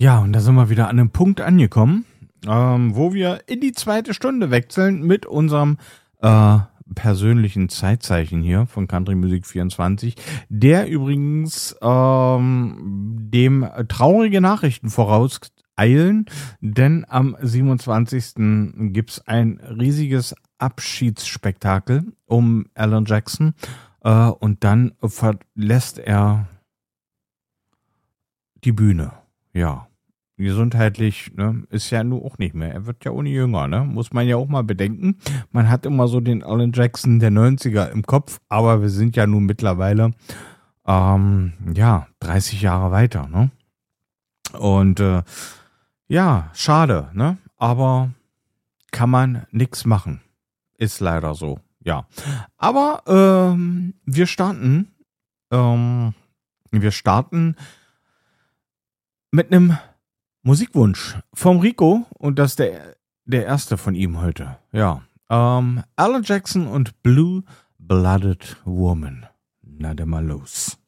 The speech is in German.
Ja, und da sind wir wieder an einem Punkt angekommen, wo wir in die zweite Stunde wechseln mit unserem persönlichen Zeitzeichen hier von Country Music 24, der übrigens dem traurige Nachrichten vorauseilen, denn am 27. gibt's ein riesiges Abschiedsspektakel um Alan Jackson und dann verlässt er die Bühne. Ja, gesundheitlich, ne, ist ja nur auch nicht mehr. Er wird ja auch nicht jünger, ne? Muss man ja auch mal bedenken. Man hat immer so den Alan Jackson der 90er im Kopf, aber wir sind ja nun mittlerweile 30 Jahre weiter, ne? Und ja, schade, ne? Aber kann man nix machen. Ist leider so, ja. Aber wir starten mit einem Musikwunsch vom Rico und das ist der erste von ihm heute. Ja. Alan Jackson und Blue Blooded Woman. Na, dann mal los.